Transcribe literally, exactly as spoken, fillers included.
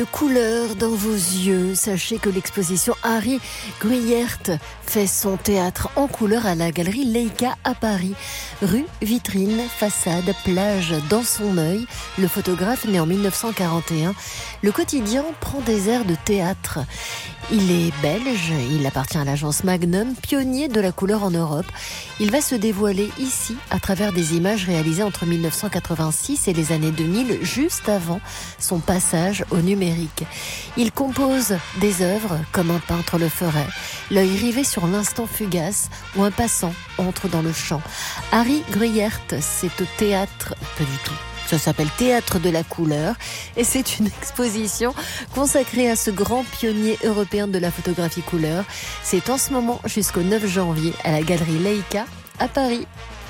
De couleurs dans vos yeux, sachez que l'exposition Harry Gruyaert fait son théâtre en couleur à la galerie Leica à Paris. Rue, vitrine, façade, plage, dans son œil, le photographe né en mille neuf cent quarante et un, le quotidien prend des airs de théâtre. Il est belge, il appartient à l'agence Magnum, pionnier de la couleur en Europe. Il va se dévoiler ici à travers des images réalisées entre mille neuf cent quatre-vingt-six et les années deux mille, juste avant son passage au numérique. Il compose des œuvres comme un peintre le ferait, l'œil rivé sur l'instant fugace où un passant entre dans le champ. Harry Gruyaert, c'est au théâtre, pas du tout. Ça s'appelle Théâtre de la couleur et c'est une exposition consacrée à ce grand pionnier européen de la photographie couleur. C'est en ce moment jusqu'au neuf janvier à la galerie Leica à Paris.